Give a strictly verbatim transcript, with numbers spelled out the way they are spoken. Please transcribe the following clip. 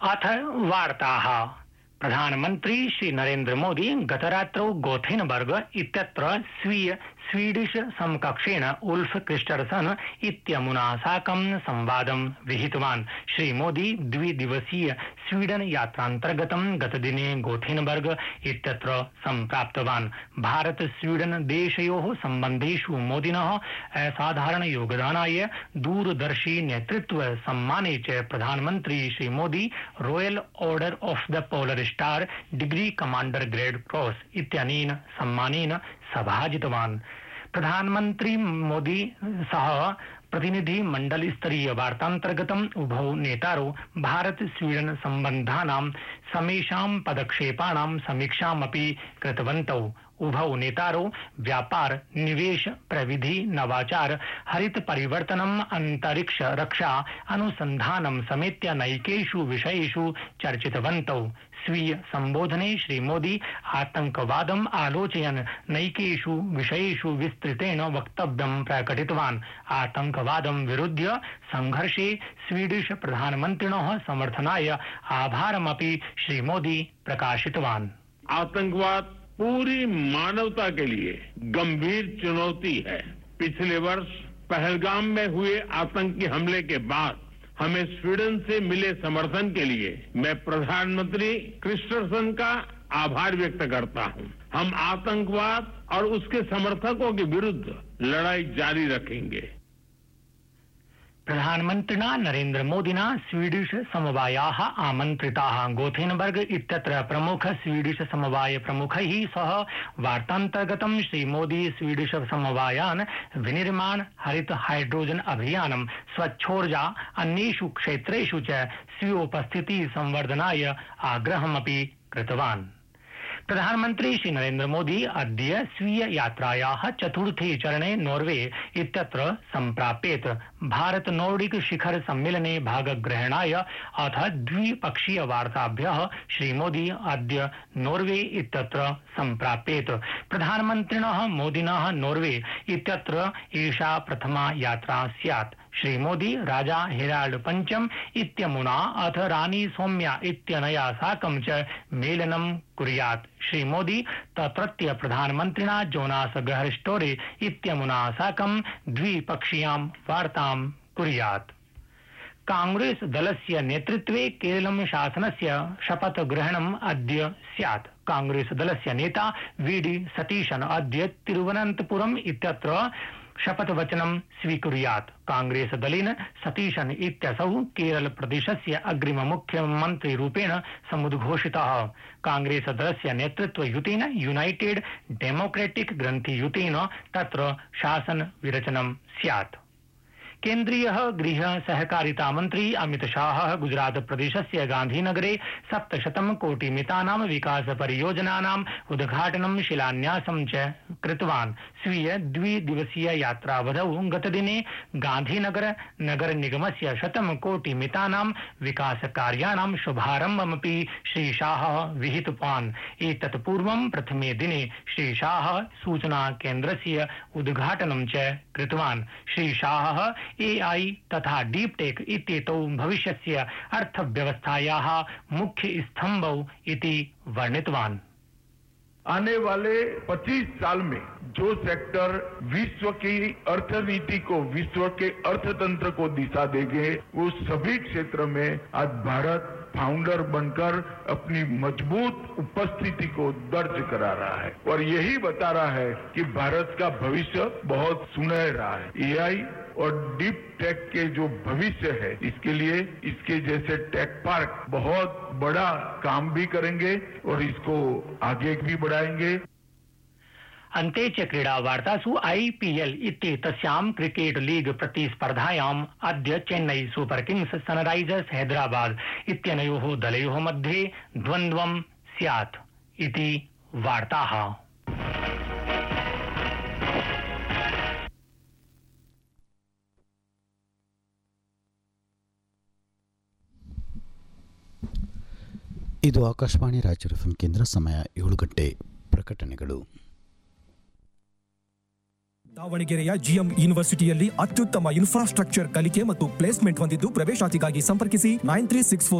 अथ वार्ताः। प्रधानमन्त्री श्री नरेन्द्र मोदी गतरात्रौ गोथेनबर्ग इत्यत्र स्वीय स्वीडिश समकक्षेण उल्फ क्रिस्टर्सन इत्यमुना साकं संवादं विहितवान्। श्री मोदी द्विदिवसीय स्वीडन यात्रान्तर्गतं गतदिने गोथेनबर्ग इत्यत्र सम्प्राप्तवान्। भारत स्वीडन देशयोः सम्बन्धेषु मोदिनः असाधारण योगदानाय दूरदर्शी नेतृत्व सम्माने च प्रधानमन्त्री Shri Modi royal order of the polar star degree commander grade cross इत्यनेन सम्मानेन सभाजितवान्। प्रधानमन्त्री मोदी सह प्रतिनिधि मंडल स्तरीय वार्तान्तर्गतम् उभौ नेतारौ भारत स्वीडन सम्बन्धानां समेषां पदक्षेपाणां समीक्षामपि कृतवन्तौ। उभौ नेतारौ व्यापार, निवेश, प्रविधि, नवाचार, हरित परिवर्तनम्, अंतरिक्ष रक्षा, अनुसंधानं समेत्य नैकेषु विषयेषु चर्चितवन्तौ। स्वीय संबोधने श्री मोदी आतंकवादम् आलोचयन् नैकेषु विषयेषु विस्तृतेन वक्तव्यं प्रकटितवान्। आतंकवादं विरुध्य संघर्षे स्वीडिश प्रधानमन्त्रिणः समर्थनाय आभारमपि श्री मोदी प्रकाशितवान्। आतंकवाद पूरी मानवता के लिए गंभीर चुनौती है। पिछले वर्ष पहलगाम में हुए आतंकी हमले के बाद हमें स्वीडन से मिले समर्थन के लिए मैं प्रधानमंत्री क्रिस्टर्सन का आभार व्यक्त करता हूं। हम आतंकवाद और उसके समर्थकों के विरुद्ध लड़ाई जारी रखेंगे। प्रधानमन्त्रिणा नरेन्द्र मोदिना स्वीडिश समवायाः आमन्त्रिताः। गोथेनबर्ग इत्यत्र प्रमुख स्वीडिश समवाय प्रमुखैः सह वार्तान्तर्गतं श्री मोदी स्वीडिश समवायान् विनिर्माण, हरित हाइड्रोजन अभियानं, स्वच्छोर्जा अन्येषु क्षेत्रेषु च स्वीयोपस्थिति संवर्धनाय आग्रहमपि कृतवान्। प्रधानमन्त्री श्री नरेन्द्र मोदी अद्य स्वीय यात्रायाः चतुर्थे चरणे नॉर्वे इत्यत्र सम्प्राप्येत। भारत नॉर्डिक शिखर सम्मेलने भागग्रहणाय अथ द्विपक्षीय वार्ताभ्यः श्री मोदी अद्य नॉर्वे इत्यत्र सम्प्राप्येत। प्रधानमन्त्रिणः मोदिनः नॉर्वे इत्यत्र एषा प्रथमा यात्रा स्यात्। श्री मोदी राजा हेराल्ड पंचम इत्यमुना अथ रानी सौम्या इत्यनया साकं च मेलनं कुर्यात्। श्री मोदी तत्रत्य प्रधानमन्त्रिणा जोनास गहर्स्टोरे इत्यमुना साकं द्विपक्षीयां वार्तां कुर्यात्। कांग्रेस दलस्य नेतृत्वे केरलं शासनस्य शपथ ग्रहणम् अद्य स्यात्। कांग्रेस दलस्य नेता वी डी सतीशन अद्य तिरुवनन्तपुरम् इत्यत्र शपथवचनं स्वीकुर्यात्। कांग्रेस दलेन सतीशन इत्यसौ केरल प्रदेशस्य अग्रिम मुख्यमन्त्री रूपेण समुद्घोषितः। कांग्रेस दलस्य नेतृत्वयुतेन यूनाइटेड डेमोक्रेटिक ग्रन्थि युतेन तत्र शासन विरचनं स्यात्। केन्द्रीय गृह सहकारिता मंत्री अमित शाह गुजरात प्रदेशस्य गांधीनगरे सप्तशतं कोटिमितानां विकास परियोजनानाम् उद्घाटनं शिलान्यासं च कृतवान्। स्वीय द्विदिवसीय यात्रावधौ गतदिने गांधीनगर नगर निगमस्य शतं कोटिमितानां विकास कार्याणां शुभारम्भमपि श्री शाह विहितवान्। एतत् पूर्वं प्रथमे दिने श्री शाह सूचना केन्द्रस्य उद्घाटनं च कृतवान्। श्री शाह एआई तथा डीप टेक इत्येतौ भविष्यस्य अर्थव्यवस्थायाः मुख्य स्तंभौ इति वर्णितवान्। आने वाले पच्चीस साल में जो सेक्टर विश्व की अर्थनीति को, विश्व के अर्थतंत्र को दिशा देंगे, वो सभी क्षेत्र में आज भारत फाउंडर बनकर अपनी मजबूत उपस्थिति को दर्ज करा रहा है और यही बता रहा है कि भारत का भविष्य बहुत सुनहरा है। एआई और डीप टेक के जो भविष्य है, इसके लिए इसके जैसे टेक पार्क बहुत बड़ा काम भी करेंगे और इसको आगे भी बढ़ाएंगे। अन्ते च क्रीडा वार्तासु आईपीएल इत्येतस्यां क्रिकेट लीग प्रतिस्पर्धायाम् अद्य Chennai super Kings Sunrisers Hyderabad इत्यनयोः दलयोः मध्ये द्वन्द्वं स्यात् इति वार्ताः। ಇದು ಆಕಾಶವಾಣಿ ರಾಯಚೂರು ಎಫ್ಎಂ ಕೇಂದ್ರ. ಸಮಯ ಏಳು ಗಂಟೆ. ಪ್ರಕಟಣೆಗಳು. ದಾವಣಗೆರೆಯ ಜಿಎಂ ಯೂನಿವರ್ಸಿಟಿಯಲ್ಲಿ ಅತ್ಯುತ್ತಮ ಇನ್ಫ್ರಾಸ್ಟ್ರಕ್ಚರ್ ಕಲಿಕೆ ಮತ್ತು ಪ್ಲೇಸ್ಮೆಂಟ್ ಹೊಂದಿದ್ದು ಪ್ರವೇಶಾತಿಗಾಗಿ ಸಂಪರ್ಕಿಸಿ ನೈನ್ ತ್ರೀ ಸಿಕ್ಸ್ ಫೋರ್